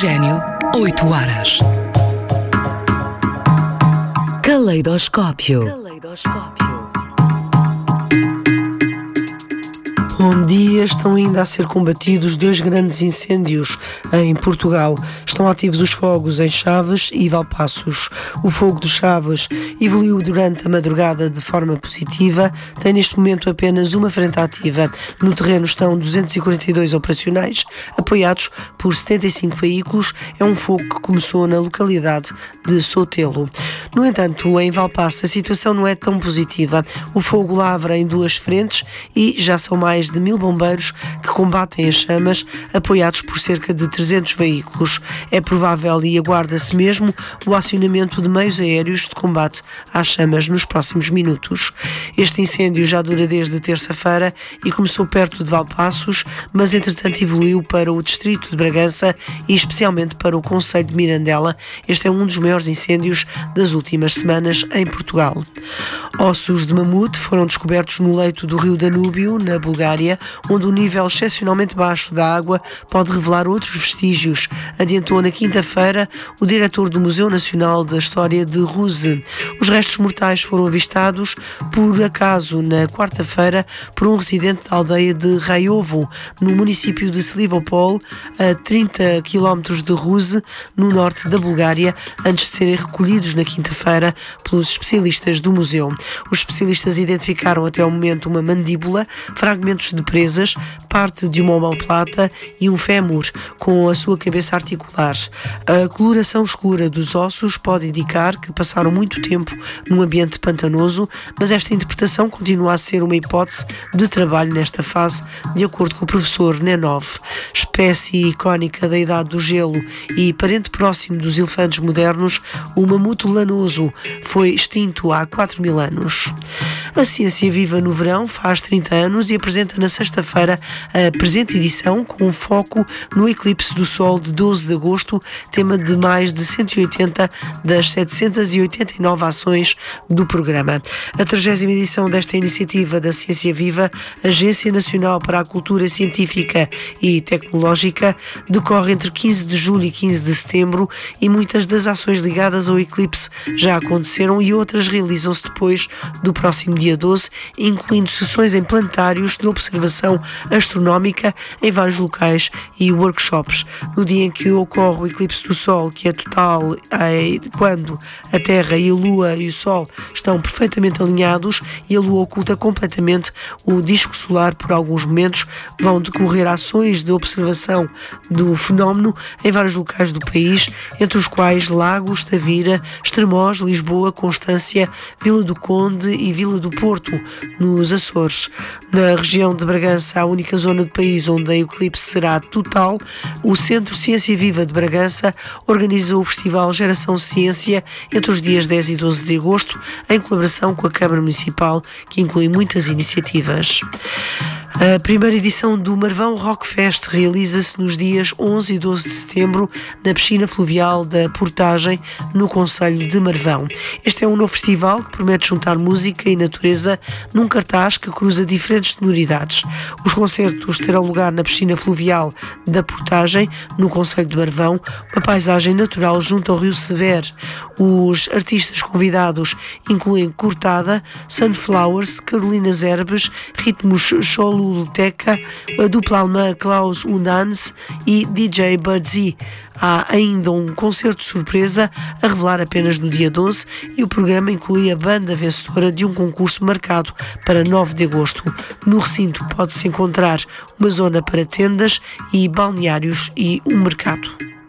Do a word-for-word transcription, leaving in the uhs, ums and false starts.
Oxigênio, oito horas. Caleidoscópio. Caleidoscópio. Bom dia, estão ainda a ser combatidos dois grandes incêndios em Portugal. Estão ativos os fogos em Chaves e Valpaços. O fogo de Chaves evoluiu durante a madrugada de forma positiva, tem neste momento apenas uma frente ativa. No terreno estão duzentos e quarenta e dois operacionais, apoiados por setenta e cinco veículos. É um fogo que começou na localidade de Sotelo. No entanto, em Valpaço a situação não é tão positiva. O fogo lavra em duas frentes e já são mais de mil bombeiros que combatem as chamas, apoiados por cerca de trezentos veículos. É provável e aguarda-se mesmo o acionamento de meios aéreos de combate às chamas nos próximos minutos. Este incêndio já dura desde terça-feira e começou perto de Valpaços, mas entretanto evoluiu para o distrito de Bragança e especialmente para o concelho de Mirandela. Este é um dos maiores incêndios das últimas semanas em Portugal. Ossos de mamute foram descobertos no leito do rio Danúbio, na Bulgária, onde o nível excepcionalmente baixo da água pode revelar outros vestígios, adiantou na quinta-feira o diretor do Museu Nacional da História de Ruse. Os restos mortais foram avistados por acaso na quarta-feira por um residente da aldeia de Raiovo, no município de Slivopol, a trinta quilómetros de Ruse, no norte da Bulgária, antes de serem recolhidos na quinta-feira pelos especialistas do museu. Os especialistas identificaram até ao momento uma mandíbula, fragmentos de presas, parte de uma omoplata e um fémur com a sua cabeça articular. A coloração escura dos ossos pode indicar que passaram muito tempo num ambiente pantanoso, mas esta interpretação continua a ser uma hipótese de trabalho nesta fase, de acordo com o professor Nenov. Espécie icónica da idade do gelo e parente próximo dos elefantes modernos, o mamuto lanoso foi extinto há quatro mil anos. A Ciência Viva no Verão faz trinta anos e apresenta na sexta-feira a presente edição com um foco no eclipse do Sol de doze de agosto, tema de mais de cento e oitenta das setecentas e oitenta e nove ações do programa. A trigésima edição desta iniciativa da Ciência Viva, Agência Nacional para a Cultura Científica e Tecnológica, decorre entre quinze de julho e quinze de setembro e muitas das ações ligadas ao eclipse já aconteceram e outras realizam-se depois do próximo dia doze, incluindo sessões em planetários de observação astronómica em vários locais e workshops. No dia em que ocorre o eclipse do Sol, que é total é, quando a Terra e a Lua e o Sol estão perfeitamente alinhados e a Lua oculta completamente o disco solar por alguns momentos, vão decorrer ações de observação do fenómeno em vários locais do país, entre os quais Lagos, Tavira, Estremoz, Lisboa, Constância, Vila do Conde e Vila do Porto, nos Açores. Na região de Bragança, a única zona do país onde a eclipse será total, o Centro Ciência Viva de Bragança organizou o Festival Geração Ciência entre os dias dez e doze de agosto, em colaboração com a Câmara Municipal, que inclui muitas iniciativas. A primeira edição do Marvão Rockfest realiza-se nos dias onze e doze de setembro na piscina fluvial da Portagem, no concelho de Marvão. Este é um novo festival que promete juntar música e natureza num cartaz que cruza diferentes sonoridades. Os concertos terão lugar na piscina fluvial da Portagem, no concelho de Marvão, uma paisagem natural junto ao rio Severo. Os artistas convidados incluem Cortada, Sunflowers, Carolina Zerbes, Ritmos Choluteca, a dupla alemã Klaus Undans e D J Birdsey. Há ainda um concerto de surpresa a revelar apenas no dia doze e o programa inclui a banda vencedora de um concurso marcado para nove de agosto. No recinto pode-se encontrar uma zona para tendas e balneários e um mercado.